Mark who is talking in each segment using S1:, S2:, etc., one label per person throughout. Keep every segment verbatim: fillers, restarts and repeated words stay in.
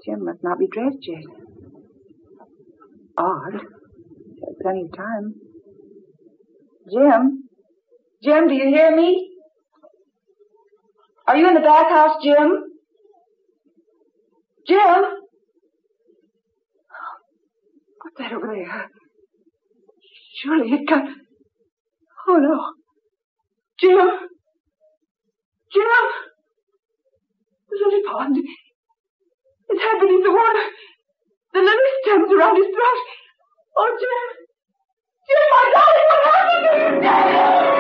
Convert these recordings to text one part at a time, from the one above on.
S1: Jim must not be dressed yet. Odd. There's plenty of time. Jim? Jim, do you hear me? Are you in the back house, Jim? Jim? What's that over there? Surely it got... Oh, no. Jim? Jim? The lily pond. It's had beneath the water. The lily stems around his throat. Oh, Jim. Jim, my darling, what happened to you, Jim?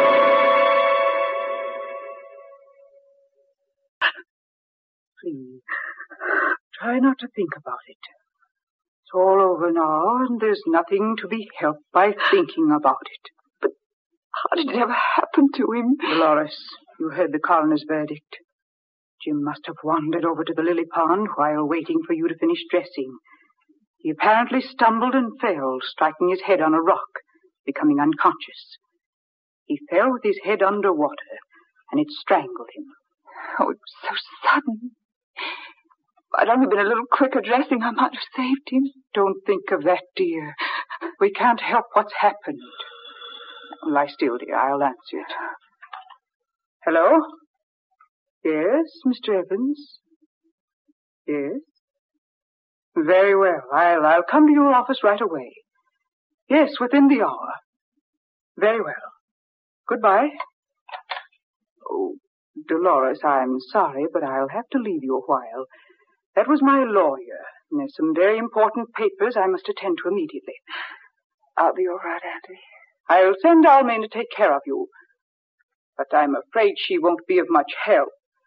S2: Please, try not to think about it. It's all over now, and there's nothing to be helped by thinking about it.
S1: But how did it ever happen to him?
S2: Dolores, you heard the coroner's verdict. Jim must have wandered over to the lily pond while waiting for you to finish dressing. He apparently stumbled and fell, striking his head on a rock, becoming unconscious. He fell with his head under water, and it strangled him.
S1: Oh, it was so sudden. If I'd only been a little quicker dressing, I might have saved him.
S2: Don't think of that, dear. We can't help what's happened. Lie still, dear. I'll answer it. Hello? Yes, Mister Evans? Yes? Very well. I'll, I'll come to your office right away. Yes, within the hour. Very well. Goodbye. Oh, Dolores, I'm sorry, but I'll have to leave you a while. That was my lawyer, and there's some very important papers I must attend to immediately.
S1: I'll be all right, Auntie.
S2: I'll send Almain to take care of you, but I'm afraid she won't be of much help.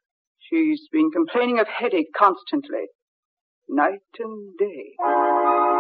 S2: She's been complaining of headache constantly, night and day.